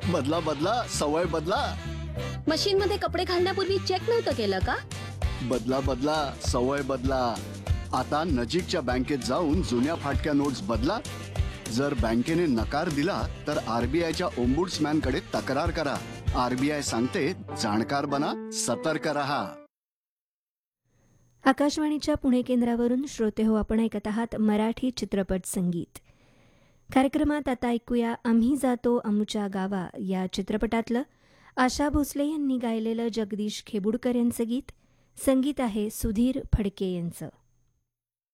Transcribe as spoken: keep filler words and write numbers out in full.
बदला बदला सवय बदला. मशीन मध्ये कपडे घालण्यापूर्वी चेक नव्हतं केलं का? बदला बदला सवय बदला. आता नजीकच्या बँकेत जाऊन जुन्या फाटक्या नोट्स बदला. जर बँकेने नकार दिला तर आरबीआयच्या ओम्बुड्समॅन कडे तक्रार करा. आरबीआय सांगते, जाणकार बना, सतर्क रहा. आकाशवाणीच्या पुणे केंद्रावरून श्रोते हो, आपण ऐकत आहात मराठी चित्रपट संगीत. कार्यक्रमात आता ऐकूया आम्ही जातो अमुच्या गावा या चित्रपटातलं आशा भोसले यांनी गायलेलं जगदीश खेबुडकर यांचं गीत. संगीत आहे सुधीर फडके यांचं.